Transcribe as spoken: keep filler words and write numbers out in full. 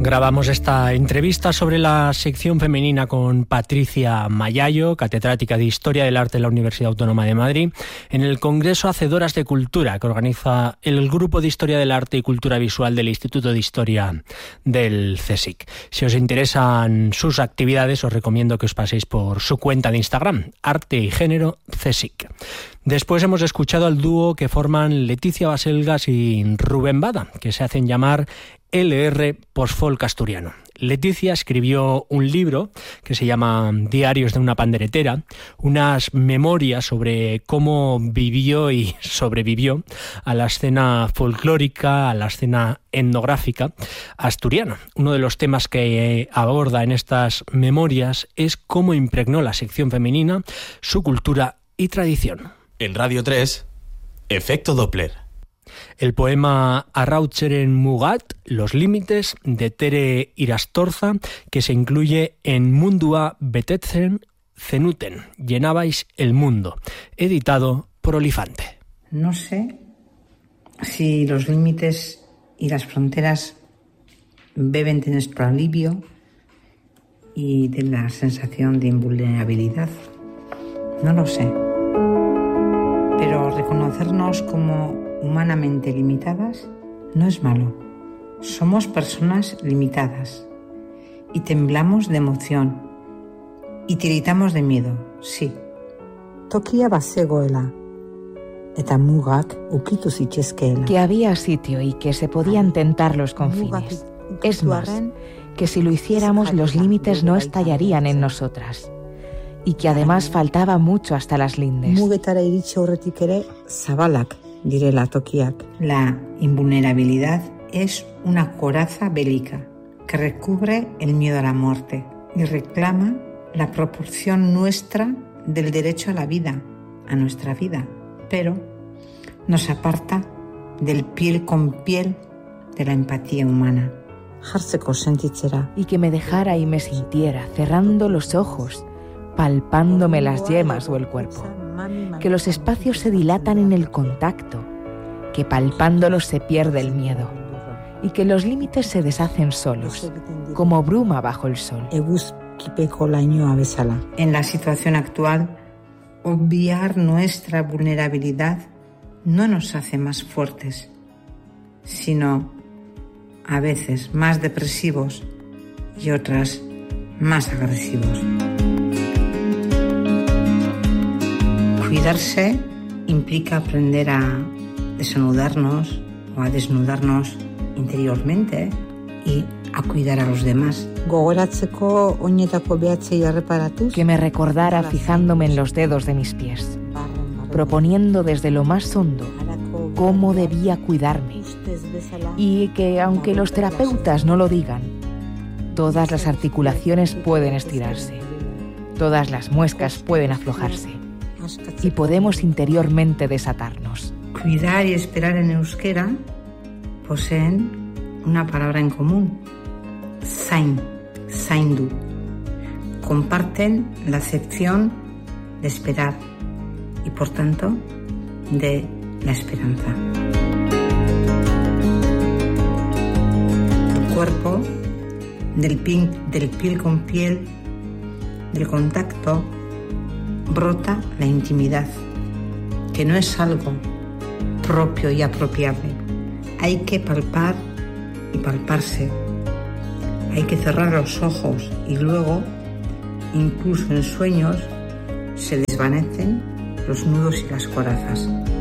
Grabamos esta entrevista sobre la sección femenina con Patricia Mayayo, catedrática de Historia del Arte de la Universidad Autónoma de Madrid, en el Congreso Hacedoras de Cultura, que organiza el Grupo de Historia del Arte y Cultura Visual del Instituto de Historia del CSIC. Si os interesan sus actividades, os recomiendo que os paséis por su cuenta de Instagram, Arte y Género CSIC. Después hemos escuchado al dúo que forman Leticia Baselgas y Rubén Bada, que se hacen llamar L R Postfolk Asturiano. Leticia escribió un libro que se llama Diarios de una panderetera, unas memorias sobre cómo vivió y sobrevivió a la escena folclórica, a la escena etnográfica asturiana. Uno de los temas que aborda en estas memorias es cómo impregnó la sección femenina su cultura y tradición. En Radio tres, Efecto Doppler. El poema Arrautzeren Mugat, Los Límites, de Tere Irastorza, que se incluye en Mundua Betetzen Zenuten, Llenabais el Mundo, editado por Olifante. No sé si los límites y las fronteras beben de nuestro alivio y de la sensación de invulnerabilidad. No lo sé. Pero reconocernos como humanamente limitadas no es malo. Somos personas limitadas y temblamos de emoción y tiritamos de miedo, sí. Tokia bazegoela eta mugak ukitu zitezkeela. Que había sitio y que se podían tentar los confines. Es más, que si lo hiciéramos los límites no estallarían en nosotras. Y que además faltaba mucho hasta las lindes. Mugetara iritsi aurretik ere zabalak direla tokiak. La invulnerabilidad es una coraza bélica que recubre el miedo a la muerte y reclama la proporción nuestra del derecho a la vida, a nuestra vida, pero nos aparta del piel con piel de la empatía humana. Jartzeko sentitzera. Y que me dejara y me sintiera, cerrando los ojos, palpándome las yemas o el cuerpo, que los espacios se dilatan en el contacto, que palpándolos se pierde el miedo y que los límites se deshacen solos, como bruma bajo el sol. En la situación actual, obviar nuestra vulnerabilidad no nos hace más fuertes, sino a veces más depresivos y otras más agresivos. Cuidarse implica aprender a desanudarnos o a desnudarnos interiormente y a cuidar a los demás. Gogoratzeko oinetako behatzei erreparatuz. Que me recordara fijándome en los dedos de mis pies, proponiendo desde lo más hondo cómo debía cuidarme. Y que aunque los terapeutas no lo digan, todas las articulaciones pueden estirarse, todas las muescas pueden aflojarse. Y podemos interiormente desatarnos. Cuidar y esperar en euskera poseen una palabra en común, zain, zaindu. Comparten la acepción de esperar y por tanto de la esperanza. El cuerpo, del, pin, del piel con piel, del contacto, brota la intimidad, que no es algo propio y apropiable. Hay que palpar y palparse. Hay que cerrar los ojos y luego, incluso en sueños, se desvanecen los nudos y las corazas.